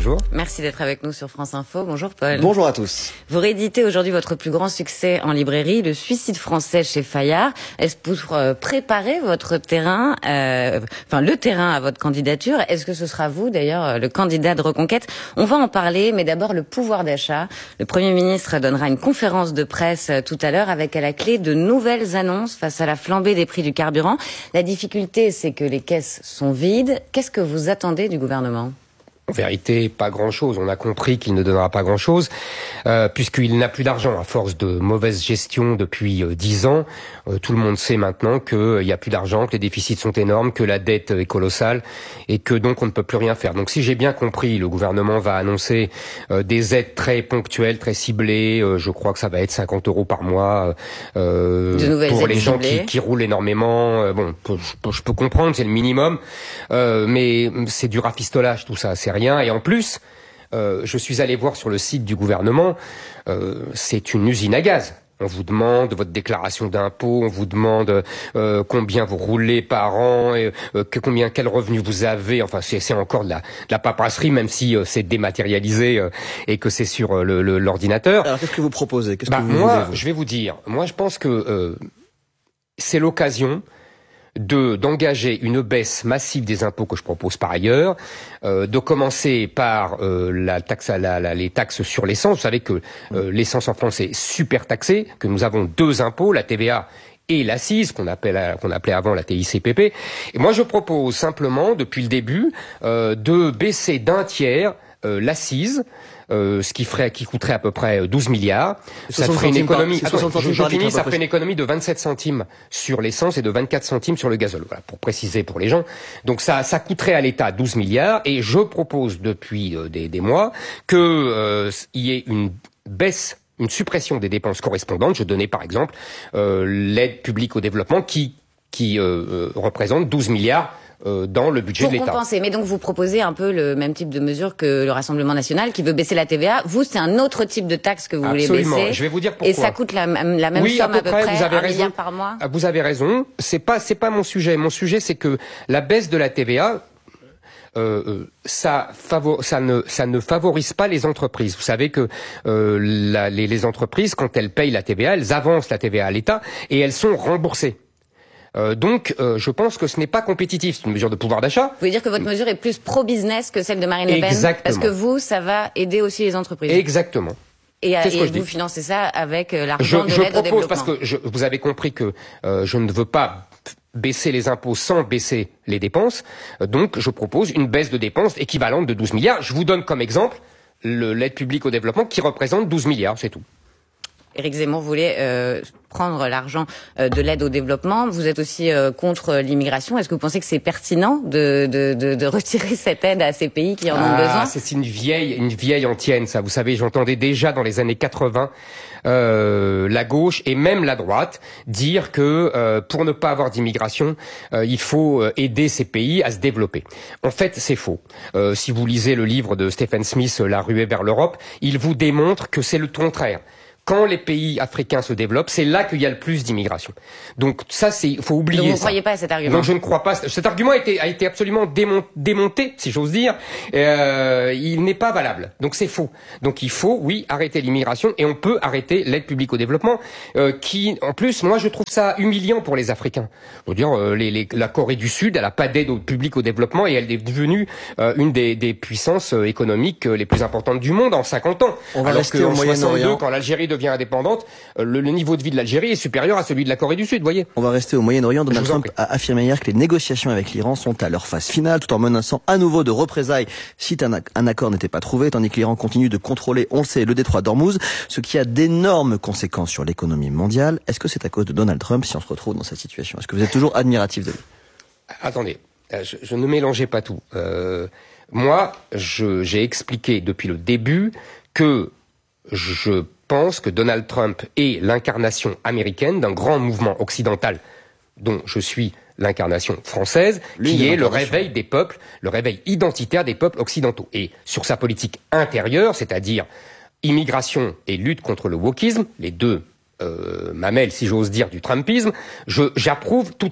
bonjour. Merci d'être avec nous sur France Info. Bonjour Paul. Bonjour à tous. Vous rééditez aujourd'hui votre plus grand succès en librairie, Le Suicide français chez Fayard. Est-ce pour préparer votre terrain, le terrain à votre candidature? Est-ce que ce sera vous d'ailleurs le candidat de Reconquête? On va en parler, mais d'abord le pouvoir d'achat. Le Premier ministre donnera une conférence de presse tout à l'heure avec à la clé de nouvelles annonces face à la flambée des prix du carburant. La difficulté, c'est que les caisses sont vides. Qu'est-ce que vous attendez du gouvernement? En vérité, pas grand-chose. On a compris qu'il ne donnera pas grand-chose, puisqu'il n'a plus d'argent à force de mauvaise gestion depuis 10 ans. Tout le monde sait maintenant qu'il n'y a plus d'argent, que les déficits sont énormes, que la dette est colossale, et que donc on ne peut plus rien faire. Donc si j'ai bien compris, le gouvernement va annoncer des aides très ponctuelles, très ciblées. Je crois que ça va être 50 € par mois pour les gens qui roulent énormément. Je peux comprendre, c'est le minimum, mais c'est du rafistolage tout ça, c'est rien. Et en plus, je suis allé voir sur le site du gouvernement, c'est une usine à gaz. On vous demande votre déclaration d'impôt, on vous demande combien vous roulez par an, et, quel revenu vous avez. Enfin, c'est encore de la paperasserie, même si c'est dématérialisé et que c'est sur l'ordinateur. Alors, qu'est-ce que vous proposez? Je vais vous dire. Moi, je pense que c'est l'occasion d'engager une baisse massive des impôts que je propose par ailleurs, de commencer par les taxes sur l'essence. Vous savez que l'essence en France est super taxée, que nous avons deux impôts, la TVA et l'accise, qu'on appelait avant la TICPP. Et moi, je propose simplement, depuis le début, de baisser d'un tiers l'accise, ce qui coûterait à peu près 12 milliards. Ça ferait une économie, ça ferait une économie de 27 centimes sur l'essence et de 24 centimes sur le gazole. Voilà, pour préciser pour les gens. Donc ça coûterait à l'État 12 milliards et je propose depuis des mois que il y ait une baisse, une suppression des dépenses correspondantes. Je donnais par exemple l'aide publique au développement qui représente 12 milliards dans le budget de l'État. Pour compenser, mais donc vous proposez un peu le même type de mesure que le Rassemblement national qui veut baisser la TVA. Vous, c'est un autre type de taxe que vous voulez baisser. Je vais vous dire pourquoi. Et ça coûte la même somme à peu près, 1 milliard par mois. Vous avez raison. C'est pas mon sujet. Mon sujet, c'est que la baisse de la TVA, ça ne favorise pas les entreprises. Vous savez que les entreprises, quand elles payent la TVA, elles avancent la TVA à l'État et elles sont remboursées. Donc, je pense que ce n'est pas compétitif. C'est une mesure de pouvoir d'achat. Vous voulez dire que votre mesure est plus pro-business que celle de Marine Le Pen? Exactement. Parce que vous, ça va aider aussi les entreprises. Exactement. Et vous financez ça avec l'argent de l'aide au développement. Parce que vous avez compris que je ne veux pas baisser les impôts sans baisser les dépenses. Donc, je propose une baisse de dépenses équivalente de 12 milliards. Je vous donne comme exemple l'aide publique au développement qui représente 12 milliards, c'est tout. Éric Zemmour voulait prendre l'argent de l'aide au développement. Vous êtes aussi contre l'immigration. Est-ce que vous pensez que c'est pertinent de retirer cette aide à ces pays qui en ont besoin? C'est une vieille antienne, ça. Vous savez, j'entendais déjà dans les années 80 la gauche et même la droite dire que pour ne pas avoir d'immigration, il faut aider ces pays à se développer. En fait, c'est faux. Si vous lisez le livre de Stephen Smith, La ruée vers l'Europe, il vous démontre que c'est le contraire. Quand les pays africains se développent, c'est là qu'il y a le plus d'immigration. Donc ça, faut oublier ça. Donc vous ne croyez pas à cet argument? Donc je ne crois pas. Cet argument a été absolument démonté, si j'ose dire. Il n'est pas valable. Donc c'est faux. Donc il faut, oui, arrêter l'immigration et on peut arrêter l'aide publique au développement, qui, en plus, moi je trouve ça humiliant pour les Africains. Je veux dire, la Corée du Sud, elle n'a pas d'aide publique au développement et elle est devenue une des puissances économiques les plus importantes du monde en 50 ans. On va rester au Moyen-Orient. Quand l'Algérie devient indépendante, le niveau de vie de l'Algérie est supérieur à celui de la Corée du Sud, voyez. On va rester au Moyen-Orient. Donald Trump a affirmé hier que les négociations avec l'Iran sont à leur phase finale, tout en menaçant à nouveau de représailles si un accord n'était pas trouvé, tandis que l'Iran continue de contrôler, on le sait, le détroit d'Ormuz, ce qui a d'énormes conséquences sur l'économie mondiale. Est-ce que c'est à cause de Donald Trump si on se retrouve dans cette situation? Est-ce que vous êtes toujours admiratif de lui? Attendez, je ne mélangeais pas tout. Moi, j'ai expliqué depuis le début que je pense que Donald Trump est l'incarnation américaine d'un grand mouvement occidental dont je suis l'incarnation française, qui est le réveil des peuples, le réveil identitaire des peuples occidentaux. Et sur sa politique intérieure, c'est-à-dire immigration et lutte contre le wokisme, les deux mamelles, si j'ose dire, du Trumpisme, j'approuve tout à fait.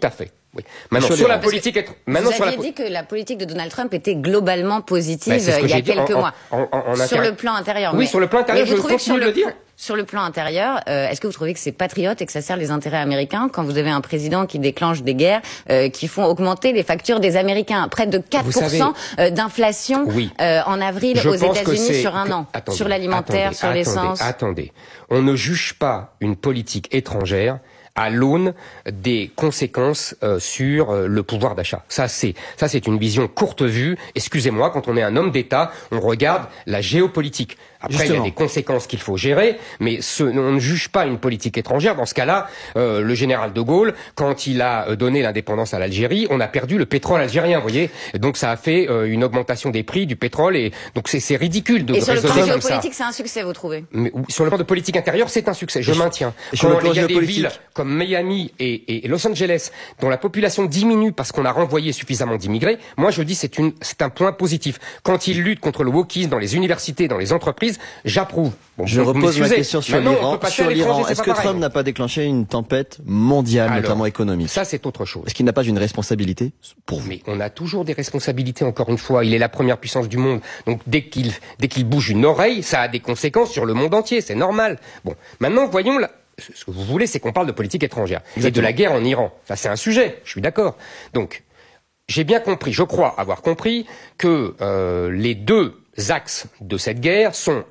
Oui. Maintenant, sur la politique, vous aviez dit que la politique de Donald Trump était globalement positive il y a quelques mois. Sur le plan intérieur. Oui, sur le plan intérieur, je continue de le dire. Sur le plan intérieur, est-ce que vous trouvez que c'est patriote et que ça sert les intérêts américains quand vous avez un président qui déclenche des guerres qui font augmenter les factures des Américains? Près de 4% d'inflation en avril aux États-Unis sur un an. Sur l'alimentaire, sur l'essence. Attendez. On ne juge pas une politique étrangère à l'aune des conséquences sur le pouvoir d'achat. Ça c'est une vision courte vue. Excusez-moi, quand on est un homme d'État, on regarde la géopolitique. Après, il y a des conséquences qu'il faut gérer, mais on ne juge pas une politique étrangère. Dans ce cas-là, le général de Gaulle, quand il a donné l'indépendance à l'Algérie, on a perdu le pétrole algérien, vous voyez. Donc ça a fait une augmentation des prix du pétrole, et donc c'est ridicule de raisonner comme ça. Et sur le plan géopolitique, c'est un succès, vous trouvez? Mais, sur le plan de politique intérieure, c'est un succès, je maintiens. Quand il y a des villes comme Miami et Los Angeles, dont la population diminue parce qu'on a renvoyé suffisamment d'immigrés, moi je dis c'est un point positif. Quand ils luttent contre le wokisme dans les universités, dans les entreprises, j'approuve. Bon, je repose ma question sur l'Iran. Est-ce que Trump n'a pas déclenché une tempête mondiale, notamment économique? Ça, c'est autre chose. Est-ce qu'il n'a pas une responsabilité pour vous? Mais on a toujours des responsabilités, encore une fois. Il est la première puissance du monde. Donc, dès qu'il bouge une oreille, ça a des conséquences sur le monde entier. C'est normal. Bon. Maintenant, voyons ce que vous voulez, c'est qu'on parle de politique étrangère. Exactement. Et de la guerre en Iran. Ça, c'est un sujet. Je suis d'accord. Donc, j'ai bien compris, je crois avoir compris que les deux axes de cette guerre sont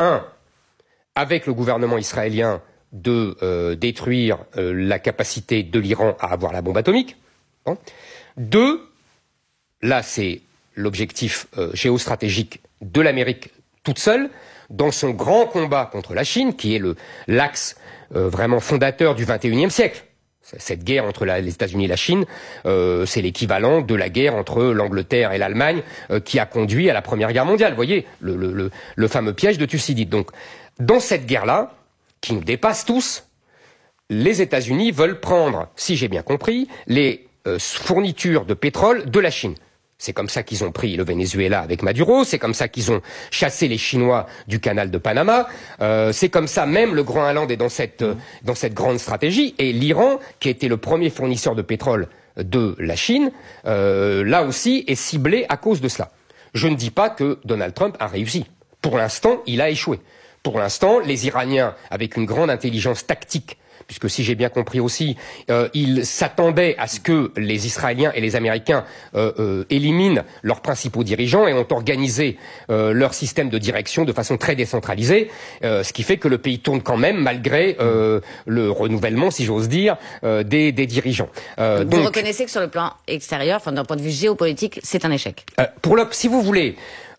avec le gouvernement israélien de détruire la capacité de l'Iran à avoir la bombe atomique. Bon. 2, là c'est l'objectif géostratégique de l'Amérique toute seule, dans son grand combat contre la Chine, qui est l'axe vraiment fondateur du XXIe siècle. Cette guerre entre les États-Unis et la Chine, c'est l'équivalent de la guerre entre l'Angleterre et l'Allemagne qui a conduit à la Première Guerre mondiale. Vous voyez, le fameux piège de Thucydide. Donc, dans cette guerre-là, qui nous dépasse tous, les États-Unis veulent prendre, si j'ai bien compris, les fournitures de pétrole de la Chine. C'est comme ça qu'ils ont pris le Venezuela avec Maduro, c'est comme ça qu'ils ont chassé les Chinois du canal de Panama, c'est comme ça même le Groenland est dans cette grande stratégie, et l'Iran, qui était le premier fournisseur de pétrole de la Chine, là aussi est ciblé à cause de cela. Je ne dis pas que Donald Trump a réussi. Pour l'instant, il a échoué. Pour l'instant, les Iraniens, avec une grande intelligence tactique, puisque si j'ai bien compris aussi, ils s'attendaient à ce que les Israéliens et les Américains éliminent leurs principaux dirigeants et ont organisé leur système de direction de façon très décentralisée, ce qui fait que le pays tourne quand même malgré le renouvellement, si j'ose dire, des dirigeants. Vous reconnaissez que sur le plan extérieur, enfin d'un point de vue géopolitique, c'est un échec. Si vous voulez...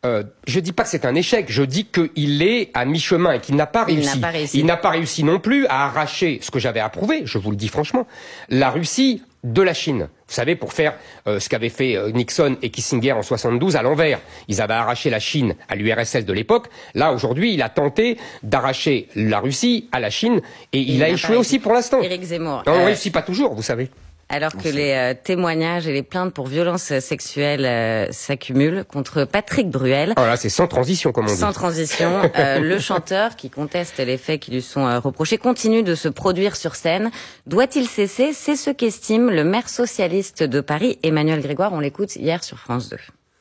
je dis pas que c'est un échec, je dis qu'il est à mi-chemin et qu'il n'a pas réussi. Il n'a pas réussi non plus à arracher ce que j'avais approuvé, je vous le dis franchement, la Russie de la Chine. Vous savez, pour faire ce qu'avaient fait Nixon et Kissinger en 72 à l'envers. Ils avaient arraché la Chine à l'URSS de l'époque. Là, aujourd'hui, il a tenté d'arracher la Russie à la Chine et il a échoué aussi pour l'instant. Éric Zemmour. On ne réussit pas toujours, vous savez. Alors que les témoignages et les plaintes pour violences sexuelles s'accumulent contre Patrick Bruel. Oh là, c'est sans transition, comme on dit. Sans transition. Le chanteur, qui conteste les faits qui lui sont reprochés, continue de se produire sur scène. Doit-il cesser? C'est ce qu'estime le maire socialiste de Paris, Emmanuel Grégoire. On l'écoute hier sur France 2.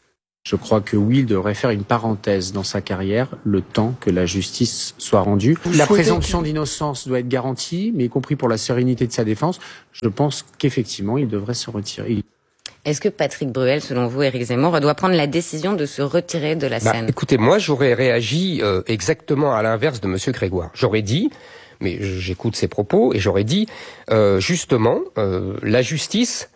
Je crois que oui, il devrait faire une parenthèse dans sa carrière, le temps que la justice soit rendue. La présomption d'innocence doit être garantie, mais y compris pour la sérénité de sa défense. Je pense qu'effectivement, il devrait se retirer. Est-ce que Patrick Bruel, selon vous, Éric Zemmour, doit prendre la décision de se retirer de la scène? Écoutez, moi, j'aurais réagi exactement à l'inverse de Monsieur Grégoire. J'aurais dit, mais j'écoute ses propos, et j'aurais dit, justement, la justice...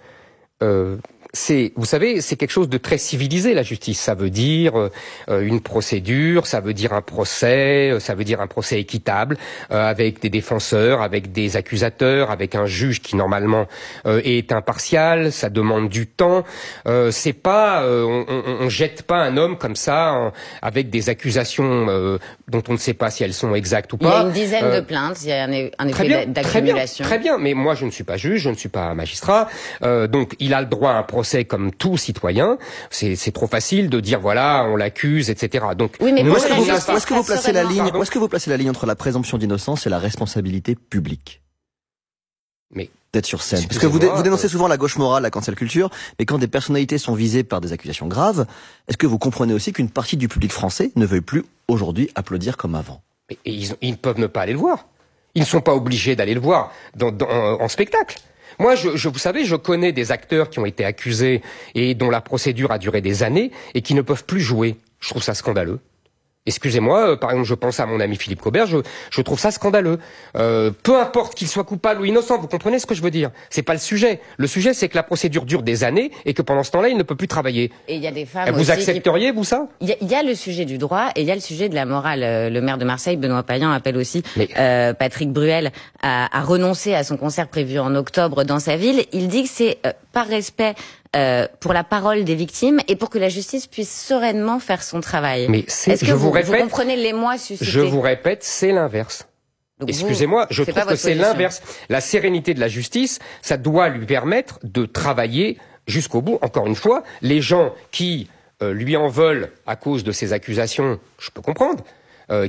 vous savez, c'est quelque chose de très civilisé, la justice. Ça veut dire une procédure, ça veut dire un procès équitable, avec des défenseurs, avec des accusateurs, avec un juge qui normalement est impartial. Ça demande du temps. C'est pas, on jette pas un homme comme ça avec des accusations dont on ne sait pas si elles sont exactes ou pas. Il y a une dizaine de plaintes, il y a un effet d'accumulation. Très bien, mais moi je ne suis pas juge, je ne suis pas magistrat, donc il a le droit à un procès comme tout citoyen. C'est trop facile de dire voilà, on l'accuse, etc. Donc, oui, mais où est-ce que vous placez la ligne entre la présomption d'innocence et la responsabilité publique? Mais d'être sur scène. Parce que vous dénoncez souvent la gauche morale, la cancel culture, mais quand des personnalités sont visées par des accusations graves, est-ce que vous comprenez aussi qu'une partie du public français ne veuille plus aujourd'hui applaudir comme avant? Et ils ne peuvent ne pas aller le voir. Ils ne sont pas obligés d'aller le voir en spectacle. Moi, vous savez, je connais des acteurs qui ont été accusés et dont la procédure a duré des années et qui ne peuvent plus jouer. Je trouve ça scandaleux. Excusez-moi, par exemple, je pense à mon ami Philippe Cobert, je trouve ça scandaleux. Peu importe qu'il soit coupable ou innocent, vous comprenez ce que je veux dire? C'est pas le sujet. Le sujet, c'est que la procédure dure des années et que pendant ce temps-là, il ne peut plus travailler. Et il y a des femmes vous accepteriez, vous, ça? Il y a le sujet du droit et il y a le sujet de la morale. Le maire de Marseille, Benoît Payan, appelle aussi Patrick Bruel à renoncer à son concert prévu en octobre dans sa ville. Il dit que c'est par respect pour la parole des victimes et pour que la justice puisse sereinement faire son travail. Mais est-ce que vous comprenez l'émoi suscité? Je vous répète, c'est l'inverse. Excusez-moi, je trouve que c'est l'inverse. La sérénité de la justice, ça doit lui permettre de travailler jusqu'au bout. Encore une fois, les gens qui lui en veulent à cause de ces accusations, je peux comprendre, elles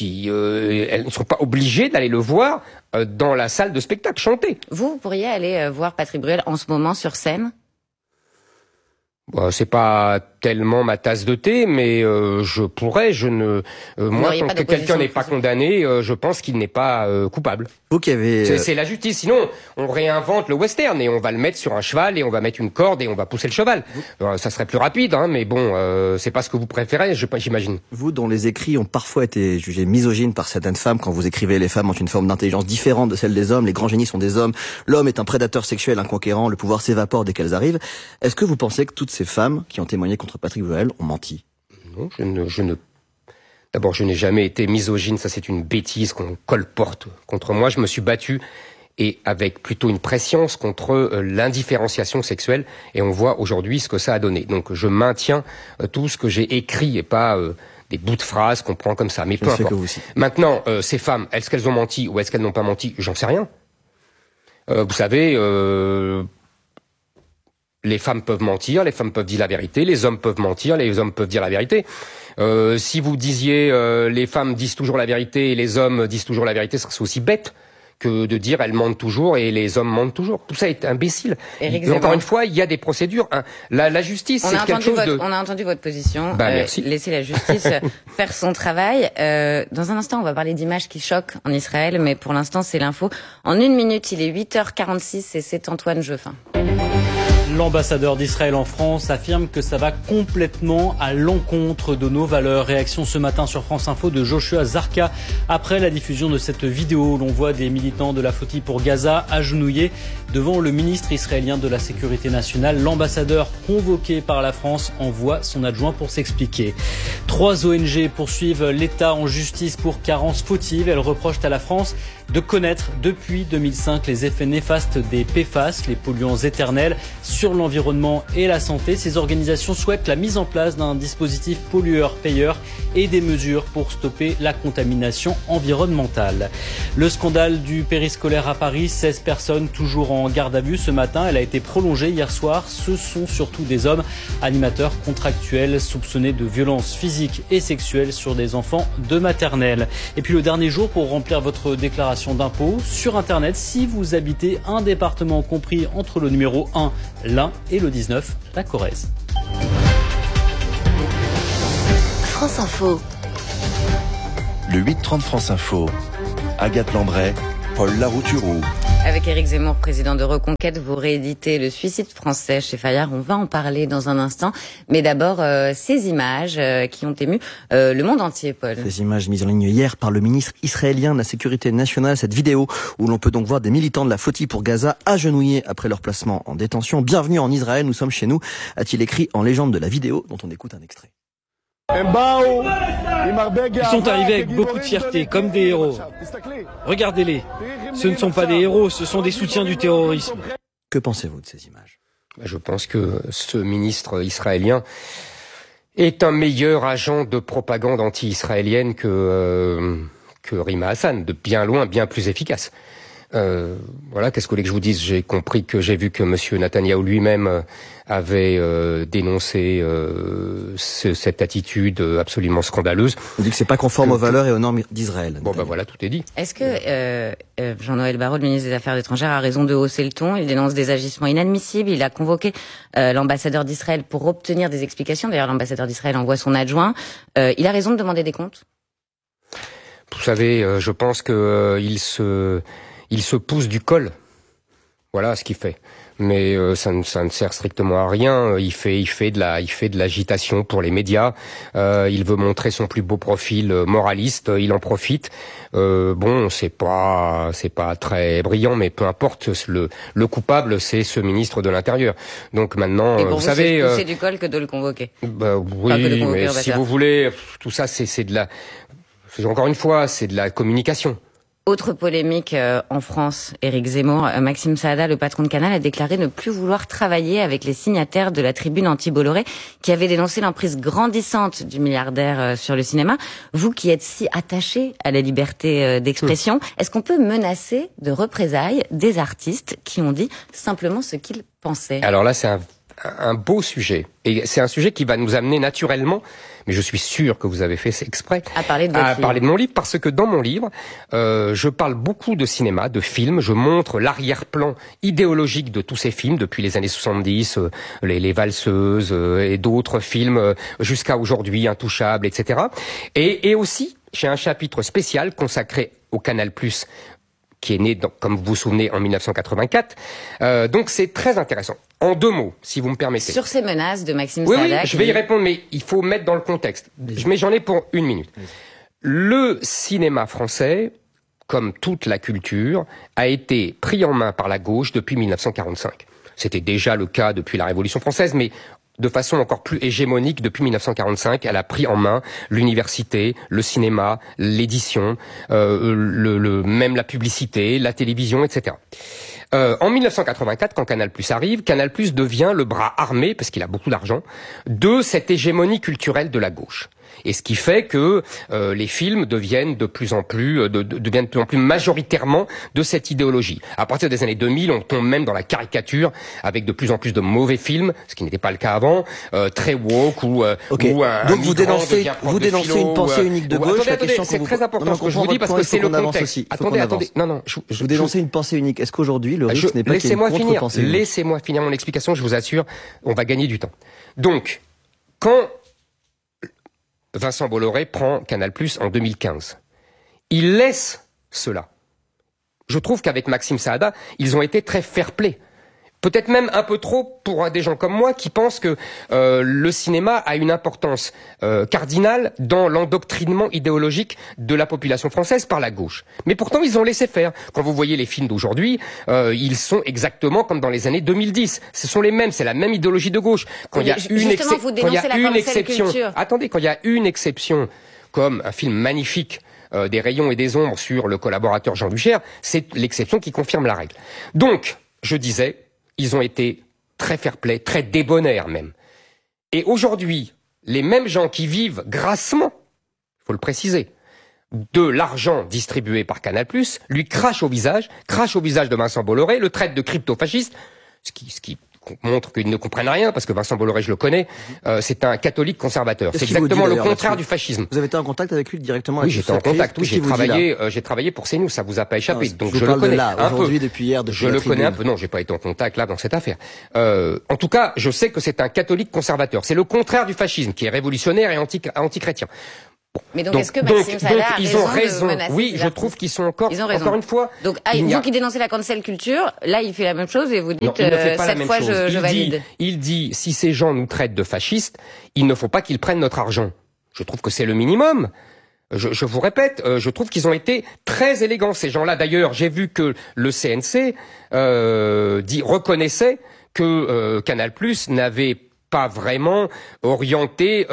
ne sont pas obligées d'aller le voir dans la salle de spectacle chanter. Vous pourriez aller voir Patrick Bruel en ce moment sur scène? C'est pas tellement ma tasse de thé, mais je pourrais. Moi, tant que quelqu'un n'est pas condamné, je pense qu'il n'est pas coupable. Vous qui avez... C'est la justice. Sinon, on réinvente le western et on va le mettre sur un cheval et on va mettre une corde et on va pousser le cheval. Ça serait plus rapide, hein, mais bon, c'est pas ce que vous préférez, j'imagine. Vous, dont les écrits ont parfois été jugés misogynes par certaines femmes, quand vous écrivez les femmes ont une forme d'intelligence différente de celle des hommes, les grands génies sont des hommes, l'homme est un prédateur sexuel, un conquérant, le pouvoir s'évapore dès qu'elles arrivent. Est-ce que vous pensez que toutes ces femmes qui ont témoigné contre Patrick Bruel ont menti? Non, D'abord, je n'ai jamais été misogyne, ça c'est une bêtise qu'on colporte contre moi. Je me suis battu, et avec plutôt une prescience, contre l'indifférenciation sexuelle, et on voit aujourd'hui ce que ça a donné. Donc je maintiens tout ce que j'ai écrit, et pas des bouts de phrases qu'on prend comme ça, mais peu importe. Maintenant, ces femmes, est-ce qu'elles ont menti ou est-ce qu'elles n'ont pas menti? J'en sais rien. Vous savez... les femmes peuvent mentir, les femmes peuvent dire la vérité, les hommes peuvent mentir, les hommes peuvent dire la vérité. Si vous disiez les femmes disent toujours la vérité et les hommes disent toujours la vérité, ce serait aussi bête que de dire elles mentent toujours et les hommes mentent toujours. Tout ça est imbécile. Encore une fois, il y a des procédures. La justice, c'est quelque chose de... On a entendu votre position. Merci. Laissez la justice faire son travail. Dans un instant, on va parler d'images qui choquent en Israël, mais pour l'instant, c'est l'info. En 1 minute, il est 8h46 et c'est Antoine Jeuffin. L'ambassadeur d'Israël en France affirme que ça va complètement à l'encontre de nos valeurs. Réaction ce matin sur France Info de Joshua Zarka après la diffusion de cette vidéo où l'on voit des militants de la flottille pour Gaza agenouillés devant le ministre israélien de la Sécurité nationale. L'ambassadeur convoqué par la France envoie son adjoint pour s'expliquer. 3 ONG poursuivent l'État en justice pour carence fautive. Elles reprochent à la France de connaître depuis 2005 les effets néfastes des PFAS, les polluants éternels, sur l'environnement et la santé. Ces organisations souhaitent la mise en place d'un dispositif pollueur-payeur et des mesures pour stopper la contamination environnementale. Le scandale du périscolaire à Paris, 16 personnes toujours en garde à vue ce matin. Elle a été prolongée hier soir. Ce sont surtout des hommes animateurs contractuels soupçonnés de violences physiques et sexuelles sur des enfants de maternelle. Et puis le dernier jour pour remplir votre déclaration d'impôt sur Internet si vous habitez un département compris entre le numéro 1, l'Ain, et le 19, la Corrèze. France Info. Le 8-30 France Info. Agathe Lambray, Paul Larouturou. Avec Éric Zemmour, président de Reconquête, vous rééditez Le Suicide français chez Fayard. On va en parler dans un instant. Mais d'abord, ces images qui ont ému le monde entier, Paul. Ces images mises en ligne hier par le ministre israélien de la Sécurité nationale. Cette vidéo où l'on peut donc voir des militants de la flottille pour Gaza agenouillés après leur placement en détention. Bienvenue en Israël, nous sommes chez nous, a-t-il écrit en légende de la vidéo dont on écoute un extrait. Ils sont arrivés avec beaucoup de fierté, comme des héros. Regardez-les. Ce ne sont pas des héros, ce sont des soutiens du terrorisme. Que pensez-vous de ces images? Je pense que ce ministre israélien est un meilleur agent de propagande anti-israélienne que Rima Hassan, de bien loin, bien plus efficace. Voilà, qu'est-ce que vous voulez que je vous dise? J'ai vu que Monsieur Netanyahou lui-même avait dénoncé cette attitude absolument scandaleuse. On dit que c'est pas conforme aux valeurs et aux normes d'Israël. Bon, voilà, tout est dit. Est-ce que Jean-Noël Barrot, le ministre des Affaires étrangères, a raison de hausser le ton? Il dénonce des agissements inadmissibles. Il a convoqué l'ambassadeur d'Israël pour obtenir des explications. D'ailleurs, l'ambassadeur d'Israël envoie son adjoint. Il a raison de demander des comptes? Vous savez, je pense que il se pousse du col. Voilà ce qu'il fait. Mais ça ne sert strictement à rien. Il fait de l'agitation pour les médias. Il veut montrer son plus beau profil moraliste. Il en profite. Bon, c'est pas très brillant, mais peu importe. Le coupable, c'est ce ministre de l'Intérieur. Donc maintenant, et pour vous savez, c'est plus du col que de le convoquer. Oui, mais si vous voulez, tout ça, encore une fois, c'est de la communication. Autre polémique en France, Éric Zemmour, Maxime Saada, le patron de Canal, a déclaré ne plus vouloir travailler avec les signataires de la tribune anti-Bolloré qui avait dénoncé l'emprise grandissante du milliardaire sur le cinéma. Vous qui êtes si attaché à la liberté d'expression, est-ce qu'on peut menacer de représailles des artistes qui ont dit simplement ce qu'ils pensaient? Alors là, c'est un beau sujet. Et c'est un sujet qui va nous amener naturellement, mais je suis sûr que vous avez fait exprès, à parler de mon livre, parce que dans mon livre, je parle beaucoup de cinéma, de films, je montre l'arrière-plan idéologique de tous ces films, depuis les années 70, les Valseuses et d'autres films, jusqu'à aujourd'hui, Intouchables, etc. Et aussi, j'ai un chapitre spécial consacré au Canal+, qui est né, comme vous vous souvenez, en 1984. Donc c'est très intéressant. En 2 mots, si vous me permettez. Sur ces menaces de Maxime Saada. Oui, je vais y répondre, mais il faut mettre dans le contexte. Mais j'en ai pour 1 minute. Le cinéma français, comme toute la culture, a été pris en main par la gauche depuis 1945. C'était déjà le cas depuis la Révolution française, mais de façon encore plus hégémonique depuis 1945, elle a pris en main l'université, le cinéma, l'édition, même la publicité, la télévision, etc. En 1984, quand Canal+ arrive, Canal+ devient le bras armé, parce qu'il a beaucoup d'argent, de cette hégémonie culturelle de la gauche. Et ce qui fait que les films deviennent de plus en plus majoritairement de cette idéologie. À partir des années 2000, on tombe même dans la caricature avec de plus en plus de mauvais films, ce qui n'était pas le cas avant, très woke ou donc vous dénoncez une pensée unique de gauche. Attendez, c'est très important ce que je vous dis parce que c'est le contexte. Attendez. Non. Vous dénoncez une pensée unique. Est-ce qu'aujourd'hui le risque n'est pas qu'il y ait une contre-pensée unique? Laissez-moi finir mon explication. Je vous assure, on va gagner du temps. Donc, quand Vincent Bolloré prend Canal+ en 2015. Il laisse cela. Je trouve qu'avec Maxime Saada, ils ont été très fair-play. Peut-être même un peu trop pour des gens comme moi qui pensent que le cinéma a une importance cardinale dans l'endoctrinement idéologique de la population française par la gauche. Mais pourtant, ils ont laissé faire. Quand vous voyez les films d'aujourd'hui, ils sont exactement comme dans les années 2010. Ce sont les mêmes, c'est la même idéologie de gauche. Quand il y a une exception, attendez, quand il y a une exception, comme un film magnifique des rayons et des ombres sur le collaborateur Jean Duchère, c'est l'exception qui confirme la règle. Donc, je disais, ils ont été très fair-play, très débonnaires même. Et aujourd'hui, les mêmes gens qui vivent grassement, il faut le préciser, de l'argent distribué par Canal+, lui crachent au visage de Vincent Bolloré, le traite de crypto-fasciste, ce qui montre qu'ils ne comprennent rien, parce que Vincent Bolloré, je le connais, c'est un catholique conservateur. C'est exactement le contraire du fascisme. Vous avez été en contact avec lui directement? Oui, j'étais en contact. Oui, j'ai travaillé pour CNews, ça vous a pas échappé. Donc je le connais un peu. Depuis hier, je le connais un peu. Non, j'ai pas été en contact là dans cette affaire. En tout cas, je sais que c'est un catholique conservateur. C'est le contraire du fascisme, qui est révolutionnaire et anti-chrétien. Mais donc est-ce que Maxime Saada a raison de menacer? Oui, je trouve qu'ils sont encore une fois. Donc vous qui dénoncez la cancel culture, là il fait la même chose et vous dites cette fois je valide. Il dit si ces gens nous traitent de fascistes, il ne faut pas qu'ils prennent notre argent. Je trouve que c'est le minimum. Je vous répète, je trouve qu'ils ont été très élégants ces gens-là. D'ailleurs, j'ai vu que le CNC reconnaissait que Canal+ n'avait pas vraiment orienté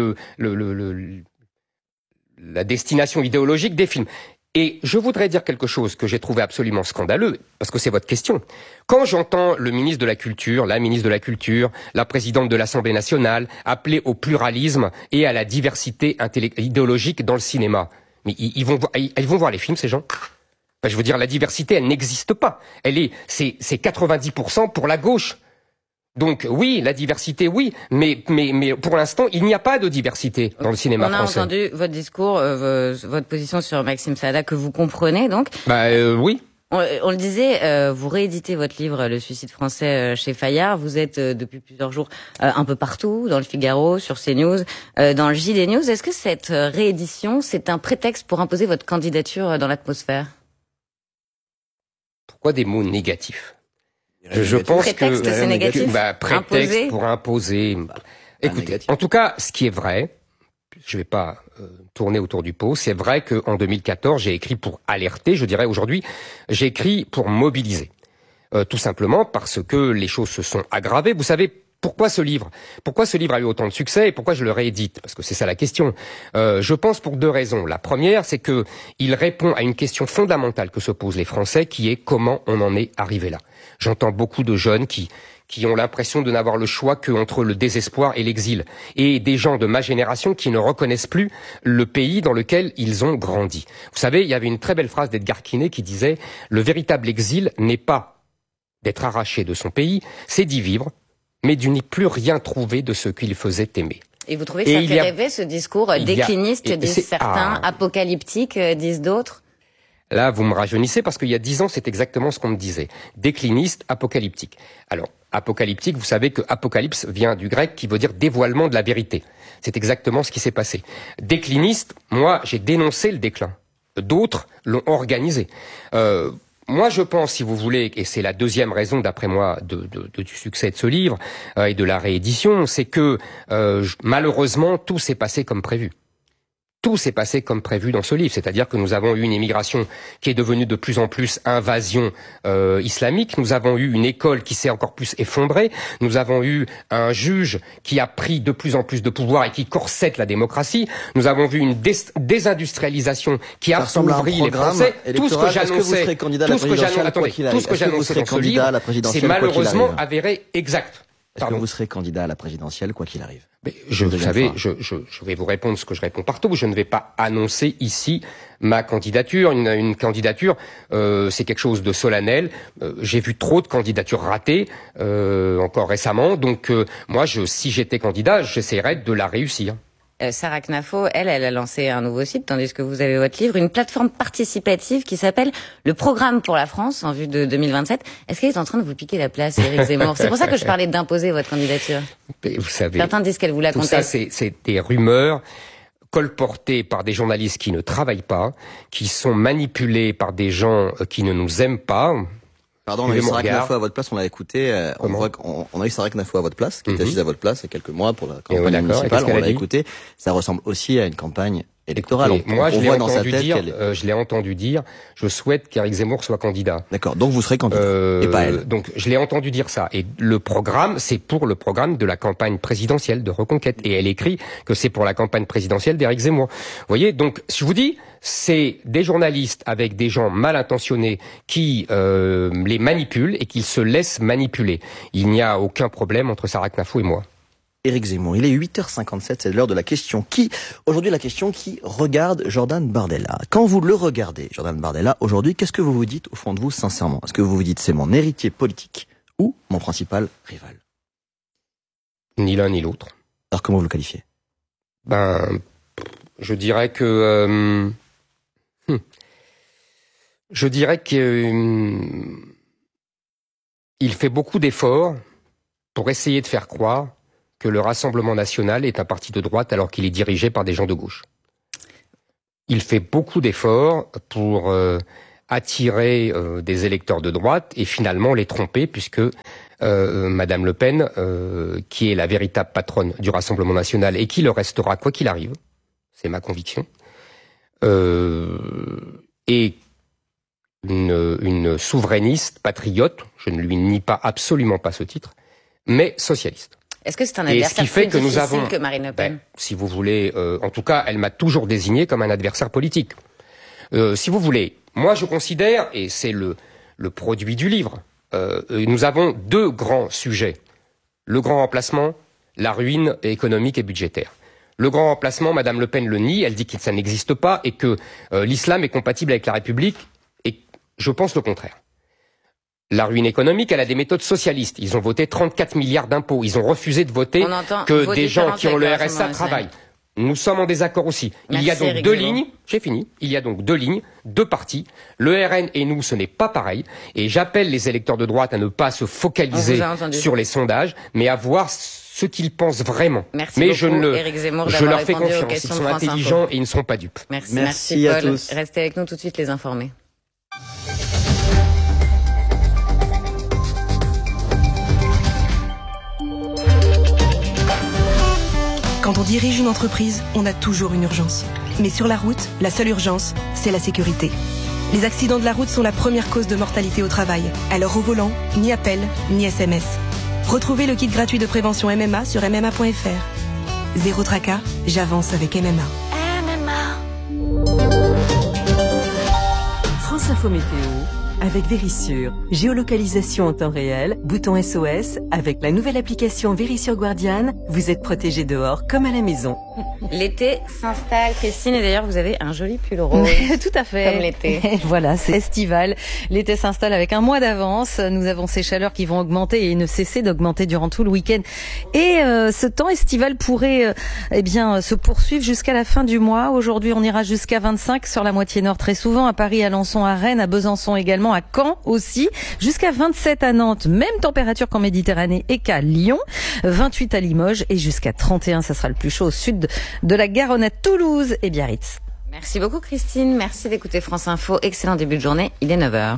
la destination idéologique des films. Et je voudrais dire quelque chose que j'ai trouvé absolument scandaleux, parce que c'est votre question. Quand j'entends le ministre de la Culture, la ministre de la Culture, la présidente de l'Assemblée nationale appeler au pluralisme et à la diversité idéologique dans le cinéma, mais ils vont voir les films, ces gens? Enfin, je veux dire, la diversité, elle n'existe pas. C'est 90% pour la gauche. Donc oui, la diversité, oui, mais pour l'instant, il n'y a pas de diversité dans le cinéma français. On a entendu votre discours, votre position sur Maxime Saada, que vous comprenez donc. Oui. On le disait, vous rééditez votre livre Le suicide français chez Fayard. Vous êtes depuis plusieurs jours un peu partout, dans le Figaro, sur CNews, dans le JD News. Est-ce que cette réédition, c'est un prétexte pour imposer votre candidature dans l'atmosphère? Pourquoi des mots négatifs? Je pense prétexte, que c'est négatif. Prétexte imposer. Pour imposer. Écoutez, en tout cas, ce qui est vrai, je vais pas tourner autour du pot. C'est vrai qu'en 2014, j'ai écrit pour alerter. Je dirais aujourd'hui, j'ai écrit pour mobiliser. Tout simplement parce que les choses se sont aggravées. Vous savez. Pourquoi ce livre a eu autant de succès et pourquoi je le réédite? Parce que c'est ça la question. Je pense pour deux raisons. La première, c'est que il répond à une question fondamentale que se posent les Français, qui est comment on en est arrivé là. J'entends beaucoup de jeunes qui ont l'impression de n'avoir le choix qu'entre le désespoir et l'exil. Et des gens de ma génération qui ne reconnaissent plus le pays dans lequel ils ont grandi. Vous savez, il y avait une très belle phrase d'Edgar Quinet qui disait « Le véritable exil n'est pas d'être arraché de son pays, c'est d'y vivre, mais de n'y plus rien trouver de ce qu'il faisait aimer. » Et vous trouvez que ça fait rêver, ce discours décliniste, disent certains, apocalyptique, disent d'autres? Là, vous me rajeunissez parce qu'il y a 10 ans, c'est exactement ce qu'on me disait. Décliniste, apocalyptique. Alors, apocalyptique, vous savez que apocalypse vient du grec qui veut dire dévoilement de la vérité. C'est exactement ce qui s'est passé. Décliniste, moi, j'ai dénoncé le déclin. D'autres l'ont organisé. Moi, je pense, si vous voulez, et c'est la deuxième raison, d'après moi, du succès de ce livre et de la réédition, c'est que malheureusement, tout s'est passé comme prévu. Tout s'est passé comme prévu dans ce livre, c'est-à-dire que nous avons eu une immigration qui est devenue de plus en plus invasion islamique, nous avons eu une école qui s'est encore plus effondrée, nous avons eu un juge qui a pris de plus en plus de pouvoir et qui corsette la démocratie, nous avons vu une désindustrialisation qui a appauvri les Français. Tout ce que j'annonçais, tout ce que j'annonçais dans ce livre, c'est malheureusement avéré exact. Est-ce que vous serez candidat à la présidentielle, quoi qu'il arrive? Mais vous savez, je vais vous répondre ce que je réponds partout. Je ne vais pas annoncer ici ma candidature. Une candidature, c'est quelque chose de solennel. J'ai vu trop de candidatures ratées encore récemment. Donc moi, si j'étais candidat, j'essaierais de la réussir. Sarah Knafo, elle a lancé un nouveau site, tandis que vous avez votre livre, une plateforme participative qui s'appelle le Programme pour la France en vue de 2027. Est-ce qu'elle est en train de vous piquer la place, Éric Zemmour? C'est pour ça que je parlais d'imposer votre candidature. Mais vous savez, certains disent qu'elle vous la conteste. Tout ça, c'est des rumeurs colportées par des journalistes qui ne travaillent pas, qui sont manipulés par des gens qui ne nous aiment pas. Pardon, on a eu Sarah Knafo à votre place, on l'a écouté. On a eu Sarah Knafo à votre place, qui était assise à votre place il y a quelques mois pour la campagne municipale. On l'a écouté. Ça ressemble aussi à une campagne électorale. Écoutez, moi, je l'ai entendu dire, je souhaite qu'Éric Zemmour soit candidat. D'accord. Donc vous serez candidat. Et pas elle. Donc je l'ai entendu dire ça. Et le programme, c'est pour le programme de la campagne présidentielle de Reconquête. Et elle écrit que c'est pour la campagne présidentielle d'Éric Zemmour. Vous voyez, donc je vous dis, c'est des journalistes avec des gens mal intentionnés qui les manipulent et qui se laissent manipuler. Il n'y a aucun problème entre Sarah Knafo et moi. Éric Zemmour, il est 8h57, c'est l'heure de la question qui, aujourd'hui la question qui regarde Jordan Bardella. Quand vous le regardez, Jordan Bardella, aujourd'hui, qu'est-ce que vous vous dites au fond de vous sincèrement? Est-ce que vous vous dites c'est mon héritier politique ou mon principal rival? Ni l'un ni l'autre. Alors comment vous le qualifiez? Je dirais que... il fait beaucoup d'efforts pour essayer de faire croire que le Rassemblement national est un parti de droite alors qu'il est dirigé par des gens de gauche. Il fait beaucoup d'efforts pour attirer des électeurs de droite et finalement les tromper puisque Madame Le Pen, qui est la véritable patronne du Rassemblement national et qui le restera quoi qu'il arrive, c'est ma conviction, est une souverainiste, patriote, je ne lui nie pas absolument pas ce titre, mais socialiste. Est-ce que c'est un adversaire plus difficile que Marine Le Pen? Si vous voulez, en tout cas, elle m'a toujours désigné comme un adversaire politique. Si vous voulez, moi je considère, et c'est le produit du livre, nous avons deux grands sujets. Le grand remplacement, la ruine économique et budgétaire. Le grand remplacement, Madame Le Pen le nie, elle dit que ça n'existe pas et que l'islam est compatible avec la République. Et Je pense le contraire. La ruine économique, elle a des méthodes socialistes. Ils ont voté 34 milliards d'impôts. Ils ont refusé de voter que des gens qui ont le RSA travaillent. Nous sommes en désaccord aussi. Il y a donc deux lignes. J'ai fini. Il y a donc deux lignes, deux partis. Le RN et nous, ce n'est pas pareil. Et j'appelle les électeurs de droite à ne pas se focaliser sur les sondages, mais à voir ce qu'ils pensent vraiment. Merci mais beaucoup, je leur fais confiance. Ils sont intelligents et ils ne sont pas dupes. Merci Paul. À tous. Restez avec nous tout de suite, les informés. Quand on dirige une entreprise, on a toujours une urgence. Mais sur la route, la seule urgence, c'est la sécurité. Les accidents de la route sont la première cause de mortalité au travail. Alors au volant, ni appel, ni SMS. Retrouvez le kit gratuit de prévention MMA sur MMA.fr. Zéro tracas, j'avance avec MMA. France Info Météo avec Vérissure. Géolocalisation en temps réel, bouton SOS. Avec la nouvelle application Vérissure Guardian, vous êtes protégé dehors comme à la maison. L'été s'installe, Christine, et d'ailleurs vous avez un joli pull rose. Tout à fait. Comme l'été. Voilà, c'est estival. L'été s'installe avec un mois d'avance. Nous avons ces chaleurs qui vont augmenter et ne cesser d'augmenter durant tout le week-end. Et ce temps estival pourrait se poursuivre jusqu'à la fin du mois. Aujourd'hui, on ira jusqu'à 25 sur la moitié nord très souvent, à Paris, à Alençon, à Rennes, à Besançon également, à Caen aussi, jusqu'à 27 à Nantes, même température qu'en Méditerranée et qu'à Lyon, 28 à Limoges et jusqu'à 31, ça sera le plus chaud au sud de la Garonne, à Toulouse et Biarritz. Merci beaucoup Christine, merci d'écouter France Info, excellent début de journée, il est 9h.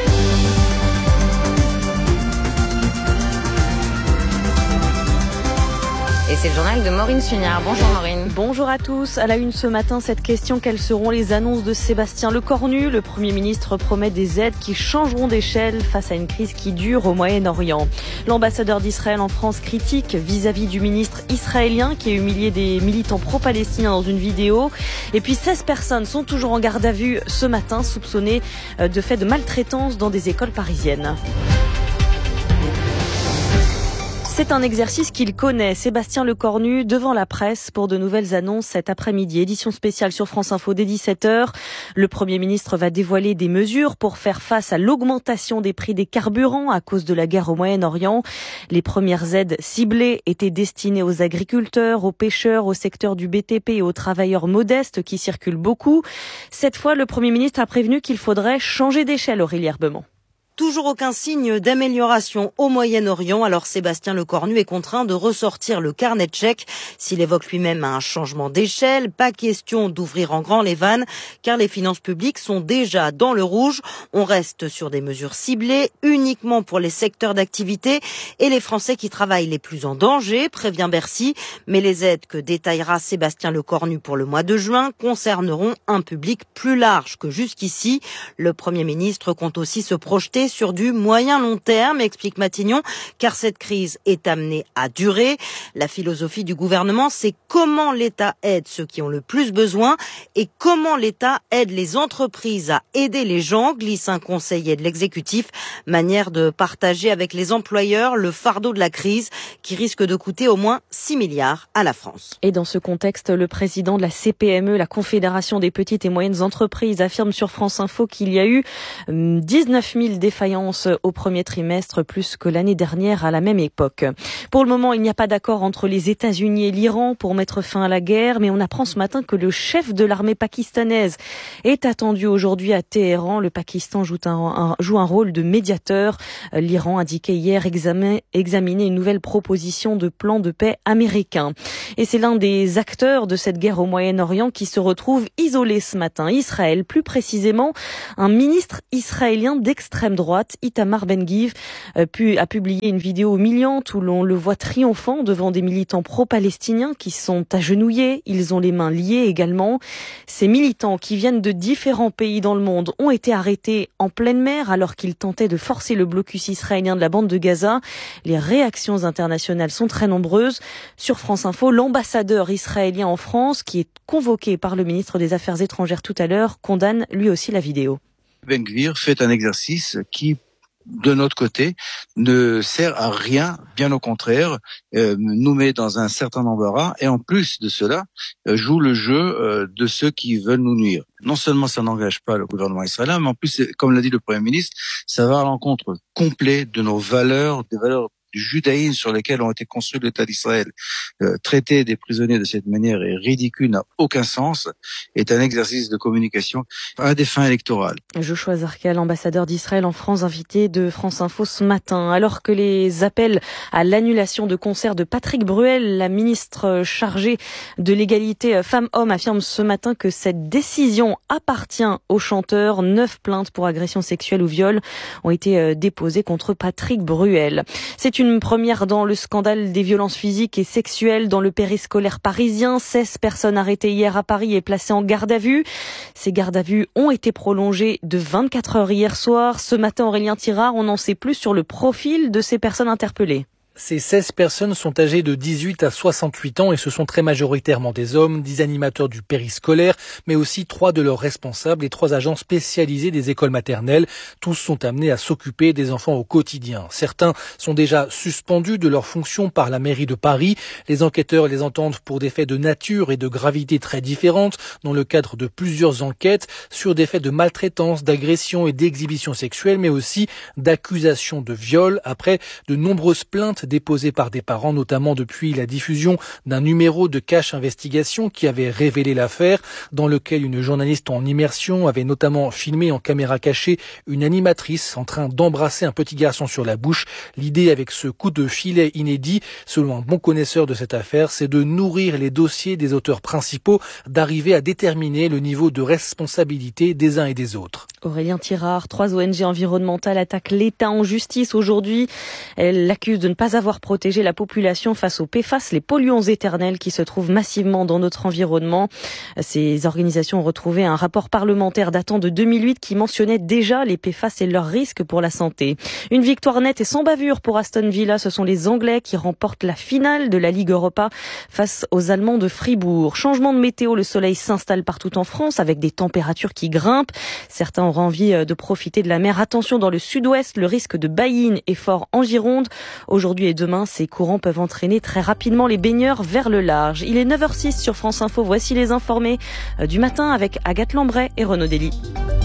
Et c'est le journal de Maureen Sugnard. Bonjour Maureen. Bonjour à tous. À la une ce matin, cette question, quelles seront les annonces de Sébastien Lecornu? Le Premier ministre promet des aides qui changeront d'échelle face à une crise qui dure au Moyen-Orient. L'ambassadeur d'Israël en France critique vis-à-vis du ministre israélien qui a humilié des militants pro-palestiniens dans une vidéo. Et puis 16 personnes sont toujours en garde à vue ce matin, soupçonnées de faits de maltraitance dans des écoles parisiennes. C'est un exercice qu'il connaît, Sébastien Lecornu, devant la presse pour de nouvelles annonces cet après-midi. Édition spéciale sur France Info dès 17h. Le Premier ministre va dévoiler des mesures pour faire face à l'augmentation des prix des carburants à cause de la guerre au Moyen-Orient. Les premières aides ciblées étaient destinées aux agriculteurs, aux pêcheurs, au secteur du BTP et aux travailleurs modestes qui circulent beaucoup. Cette fois, le Premier ministre a prévenu qu'il faudrait changer d'échelle, Aurélie Herbemont. Toujours aucun signe d'amélioration au Moyen-Orient, alors Sébastien Lecornu est contraint de ressortir le carnet de chèques. S'il évoque lui-même un changement d'échelle, pas question d'ouvrir en grand les vannes, car les finances publiques sont déjà dans le rouge. On reste sur des mesures ciblées, uniquement pour les secteurs d'activité et les Français qui travaillent les plus en danger, prévient Bercy. Mais les aides que détaillera Sébastien Lecornu pour le mois de juin concerneront un public plus large que jusqu'ici. Le Premier ministre compte aussi se projeter sur du moyen-long terme, explique Matignon, car cette crise est amenée à durer. La philosophie du gouvernement, c'est comment l'État aide ceux qui ont le plus besoin et comment l'État aide les entreprises à aider les gens, glisse un conseiller de l'exécutif. Manière de partager avec les employeurs le fardeau de la crise qui risque de coûter au moins 6 milliards à la France. Et dans ce contexte, le président de la CPME, la Confédération des petites et moyennes entreprises, affirme sur France Info qu'il y a eu 19 000 défaillances au premier trimestre, plus que l'année dernière à la même époque. Pour le moment, il n'y a pas d'accord entre les États-Unis et l'Iran pour mettre fin à la guerre, mais on apprend ce matin que le chef de l'armée pakistanaise est attendu aujourd'hui à Téhéran. Le Pakistan joue un rôle de médiateur. L'Iran indiquait hier examiner une nouvelle proposition de plan de paix américain. Et c'est l'un des acteurs de cette guerre au Moyen-Orient qui se retrouve isolé ce matin. Israël, plus précisément, un ministre israélien d'extrême droite, Itamar Ben-Gvir, a publié une vidéo humiliante où l'on le voit triomphant devant des militants pro-palestiniens qui sont agenouillés. Ils ont les mains liées également. Ces militants qui viennent de différents pays dans le monde ont été arrêtés en pleine mer alors qu'ils tentaient de forcer le blocus israélien de la bande de Gaza. Les réactions internationales sont très nombreuses. Sur France Info, l'ambassadeur israélien en France, qui est convoqué par le ministre des Affaires étrangères tout à l'heure, condamne lui aussi la vidéo. Ben-Gvir fait un exercice qui de notre côté, ne sert à rien, bien au contraire, nous met dans un certain embarras et en plus de cela, joue le jeu de ceux qui veulent nous nuire. Non seulement ça n'engage pas le gouvernement israélien, mais en plus, comme l'a dit le Premier ministre, ça va à l'encontre complet de nos valeurs, des valeurs du judaïsme sur lesquels ont été construits l'État d'Israël. Traiter des prisonniers de cette manière est ridicule, n'a aucun sens, est un exercice de communication à des fins électorales. Joshua Zarka, l'ambassadeur d'Israël en France, invité de France Info ce matin. Alors que les appels à l'annulation de concert de Patrick Bruel, la ministre chargée de l'égalité femmes-hommes, affirme ce matin que cette décision appartient au chanteur. 9 plaintes pour agression sexuelle ou viol ont été déposées contre Patrick Bruel. C'est une première dans le scandale des violences physiques et sexuelles dans le périscolaire parisien. 16 personnes arrêtées hier à Paris et placées en garde à vue. Ces gardes à vue ont été prolongées de 24 heures hier soir. Ce matin, Aurélien Tirard, on en sait plus sur le profil de ces personnes interpellées. Ces 16 personnes sont âgées de 18 à 68 ans et ce sont très majoritairement des hommes, 10 animateurs du périscolaire, mais aussi 3 de leurs responsables et 3 agents spécialisés des écoles maternelles. Tous sont amenés à s'occuper des enfants au quotidien. Certains sont déjà suspendus de leurs fonctions par la mairie de Paris. Les enquêteurs les entendent pour des faits de nature et de gravité très différentes dans le cadre de plusieurs enquêtes sur des faits de maltraitance, d'agression et d'exhibition sexuelle, mais aussi d'accusations de viol après de nombreuses plaintes déposées par des parents, notamment depuis la diffusion d'un numéro de Cache Investigation qui avait révélé l'affaire, dans lequel une journaliste en immersion avait notamment filmé en caméra cachée une animatrice en train d'embrasser un petit garçon sur la bouche. L'idée avec ce coup de filet inédit, selon un bon connaisseur de cette affaire, c'est de nourrir les dossiers des auteurs principaux, d'arriver à déterminer le niveau de responsabilité des uns et des autres. Aurélien Tirard, 3 ONG environnementales attaquent l'État en justice aujourd'hui. Elles l'accusent de ne pas avoir protégé la population face aux PFAS, les polluants éternels qui se trouvent massivement dans notre environnement. Ces organisations ont retrouvé un rapport parlementaire datant de 2008 qui mentionnait déjà les PFAS et leurs risques pour la santé. Une victoire nette et sans bavure pour Aston Villa. Ce sont les Anglais qui remportent la finale de la Ligue Europa face aux Allemands de Fribourg. Changement de météo, le soleil s'installe partout en France avec des températures qui grimpent. Certains auront envie de profiter de la mer. Attention dans le sud-ouest, le risque de baïne est fort en Gironde. Aujourd'hui et demain, ces courants peuvent entraîner très rapidement les baigneurs vers le large. Il est 9h06 sur France Info. Voici les informés du matin avec Agathe Lambray et Renaud Dely.